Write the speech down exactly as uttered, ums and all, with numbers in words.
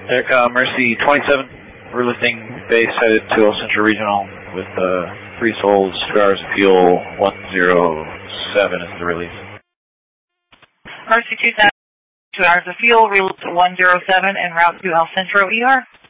Uh, Mercy twenty-seven, we're lifting base headed to El Centro Regional with uh, three souls, two hours of fuel, one zero seven is the release. Mercy two thousand, two hours of fuel, release one zero seven, en route to El Centro E R.